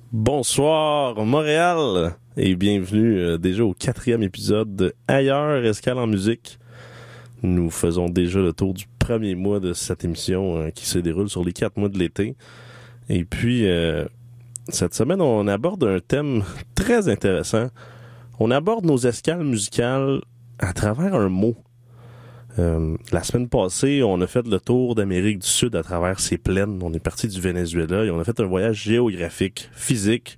Bonsoir Montréal et bienvenue déjà au 4e épisode de Ailleurs Escale en musique. Nous faisons déjà le tour du premier mois de cette émission qui se déroule sur les 4 mois de l'été. Et puis, cette semaine, on aborde un thème très intéressant. On aborde nos escales musicales à travers un mot. La semaine passée, on a fait le tour d'Amérique du Sud à travers ses plaines. On est parti du Venezuela et on a fait un voyage géographique, physique,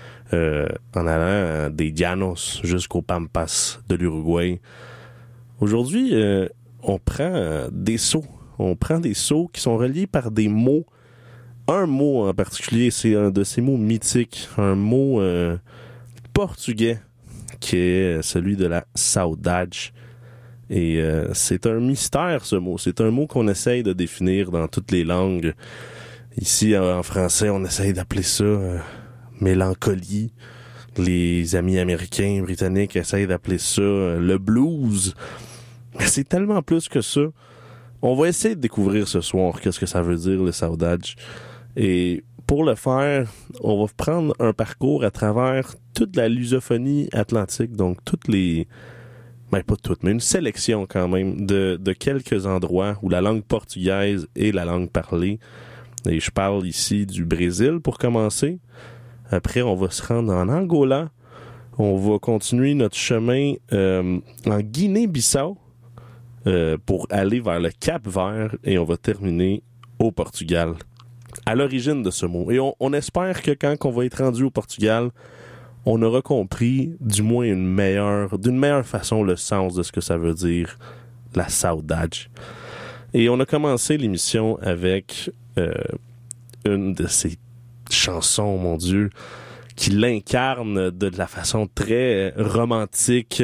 en allant des Llanos jusqu'aux Pampas de l'Uruguay. Aujourd'hui, on prend des sauts. On prend des sauts qui sont reliés par des mots. Un mot en particulier, c'est un de ces mots mythiques, un mot portugais qui est celui de la saudade. Et c'est un mystère, ce mot. C'est un mot qu'on essaye de définir dans toutes les langues. Ici, en français, on essaye d'appeler ça mélancolie. Les amis américains, britanniques essayent d'appeler ça le blues. Mais c'est tellement plus que ça. On va essayer de découvrir ce soir qu'est-ce que ça veut dire, le saudade. Et pour le faire, on va prendre un parcours à travers toute la lusophonie atlantique, donc toutes les... Ben, pas toutes, mais une sélection quand même de quelques endroits où la langue portugaise est la langue parlée. Et je parle ici du Brésil pour commencer. Après, on va se rendre en Angola. On va continuer notre chemin en Guinée-Bissau pour aller vers le Cap-Vert et on va terminer au Portugal. À l'origine de ce mot. Et on espère que quand on va être rendu au Portugal, on aura compris, du moins d'une meilleure façon, le sens de ce que ça veut dire, la saudade. Et on a commencé l'émission avec une de ces chansons, mon Dieu, qui l'incarne de la façon très romantique,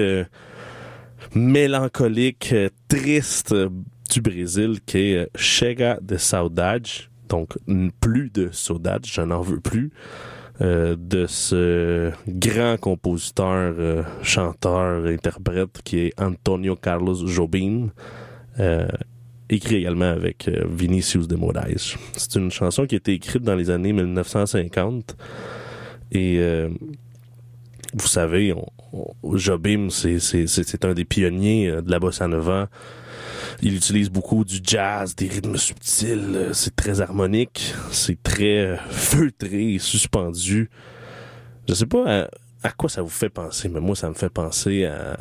mélancolique, triste du Brésil, qui est Chega de Saudade. Donc, plus de saudade, je n'en veux plus. De ce grand compositeur, chanteur, interprète qui est Antonio Carlos Jobim, écrit également avec Vinícius de Moraes. C'est une chanson qui a été écrite dans les années 1950 et vous savez, Jobim, c'est un des pionniers de la bossa nova. Il utilise beaucoup du jazz, des rythmes subtils, c'est très harmonique, c'est très feutré et suspendu. Je sais pas à quoi ça vous fait penser, mais moi ça me fait penser à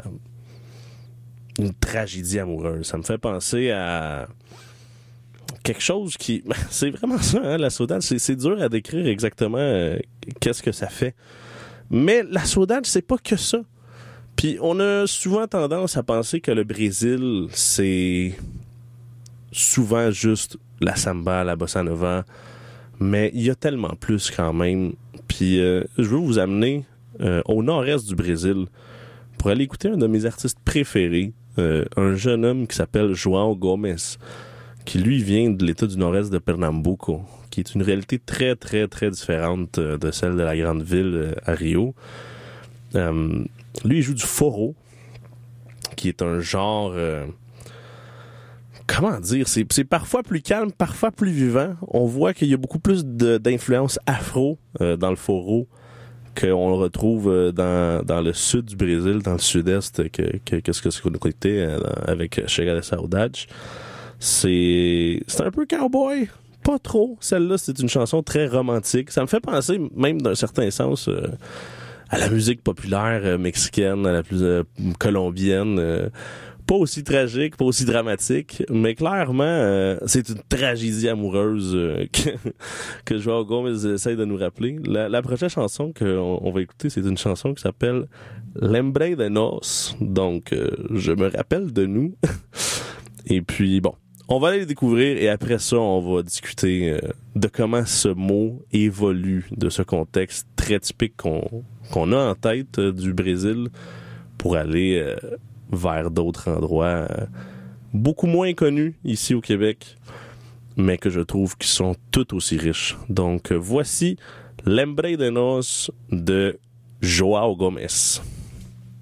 une tragédie amoureuse. Ça me fait penser à quelque chose qui... C'est vraiment ça, hein, la saudade. C'est dur à décrire exactement qu'est-ce que ça fait. Mais la saudade, c'est pas que ça. Puis on a souvent tendance à penser que le Brésil, c'est souvent juste la samba, la bossa nova, mais il y a tellement plus quand même. Puis je veux vous amener au nord-est du Brésil pour aller écouter un de mes artistes préférés, un jeune homme qui s'appelle João Gomes, qui lui vient de l'état du nord-est de Pernambuco, qui est une réalité très très très différente de celle de la grande ville à Rio. Lui, il joue du forró, qui est un genre... comment dire? C'est parfois plus calme, parfois plus vivant. On voit qu'il y a beaucoup plus d'influence afro dans le forró qu'on le retrouve dans le sud du Brésil, dans le sud-est, que ce qu'on écoutait avec Chega de Saudade. C'est un peu cowboy. Pas trop. Celle-là, c'est une chanson très romantique. Ça me fait penser, même d'un certain sens... à la musique populaire mexicaine, à la plus colombienne, pas aussi tragique, pas aussi dramatique, mais clairement, c'est une tragédie amoureuse que João Gomes essaye de nous rappeler. La prochaine chanson qu'on va écouter, c'est une chanson qui s'appelle Lembrei de Nós, donc je me rappelle de nous. Et puis bon, on va aller le découvrir et après ça, on va discuter de comment ce mot évolue de ce contexte très typique qu'on a en tête du Brésil pour aller vers d'autres endroits beaucoup moins connus ici au Québec, mais que je trouve qui sont tout aussi riches. Donc voici Lembrei de Nós de João Gomes.